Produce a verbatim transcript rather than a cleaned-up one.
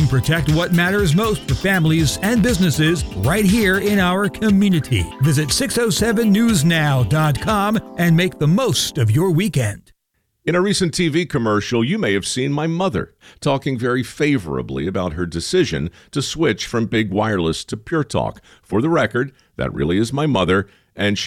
helping protect what matters most for families and businesses right here in our community. Visit six oh seven news now dot com and make the most of your weekend. In a recent T V commercial, you may have seen my mother talking very favorably about her decision to switch from Big Wireless to Pure Talk. For the record, that really is my mother, and she